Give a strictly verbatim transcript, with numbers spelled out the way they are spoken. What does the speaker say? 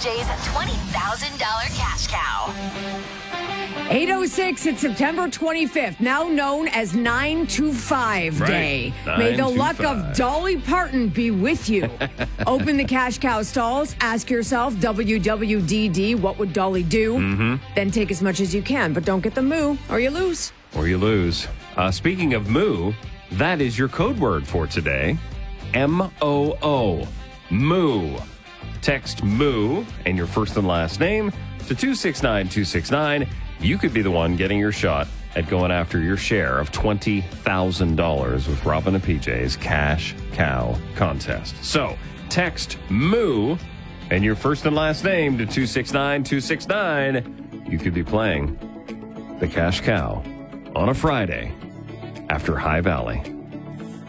J's twenty thousand dollars cash cow. eight oh six, it's September twenty-fifth, now known as nine two five Right. Day. May the luck of Dolly Parton be with you. Open the cash cow stalls, ask yourself, W W D D, what would Dolly do? Mm-hmm. Then take as much as you can, but don't get the moo or you lose. Or you lose. Uh, speaking of moo, that is your code word for today. M O O. Moo. Text moo and your first and last name to two six nine two six nine. You could be the one getting your shot at going after your share of twenty thousand dollars with Robin and P J's Cash Cow contest. So, text moo and your first and last name to two six nine two six nine. You could be playing the Cash Cow on a Friday after High Valley.